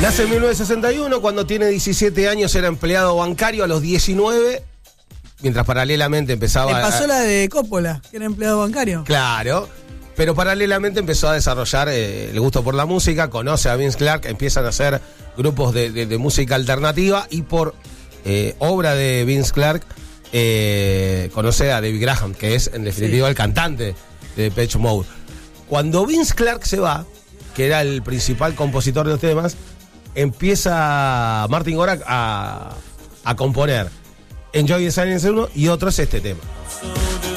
Nace en 1961, cuando tiene 17 años era empleado bancario. A los 19, mientras paralelamente empezaba... Le pasó la de Coppola, que era empleado bancario. Claro, pero paralelamente empezó a desarrollar el gusto por la música, conoce a Vince Clarke, empiezan a hacer grupos de música alternativa y por obra de Vince Clarke conoce a David Graham, que es en definitiva el cantante de Depeche Mode. Cuando Vince Clarke se va, que era el principal compositor de los temas, empieza Martin Gore a componer Enjoy the Silence 1 y otro es este tema.